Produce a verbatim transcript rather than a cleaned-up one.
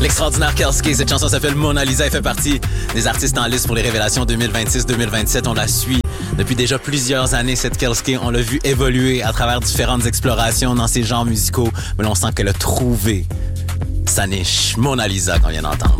L'extraordinaire Kelske, cette chanson s'appelle Mona Lisa et fait partie des artistes en liste pour les révélations deux mille vingt-six deux mille vingt-sept. On la suit depuis déjà plusieurs années, cette Kelske. On l'a vu évoluer à travers différentes explorations dans ses genres musicaux. Mais là, on sent qu'elle a trouvé sa niche. Mona Lisa qu'on vient d'entendre.